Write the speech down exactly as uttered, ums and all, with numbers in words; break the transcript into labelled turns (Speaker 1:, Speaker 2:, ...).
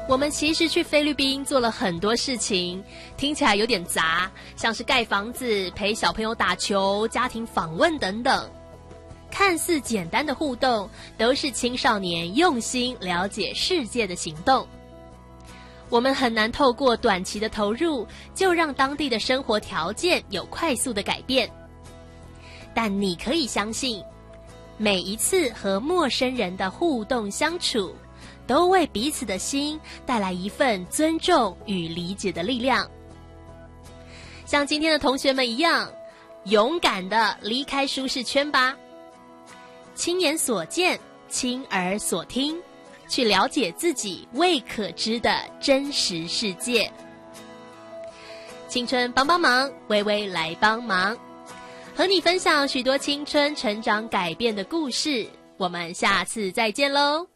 Speaker 1: 我们其实去菲律宾做了很多事情，听起来有点杂，像是盖房子、陪小朋友打球、家庭访问等等。看似简单的互动，都是青少年用心了解世界的行动。我们很难透过短期的投入，就让当地的生活条件有快速的改变。但你可以相信，每一次和陌生人的互动相处，都为彼此的心带来一份尊重与理解的力量。像今天的同学们一样，勇敢地离开舒适圈吧，亲眼所见，亲耳所听，去了解自己未可知的真实世界。青春帮帮忙，微微来帮忙，和你分享许多青春成长改变的故事。我们下次再见喽。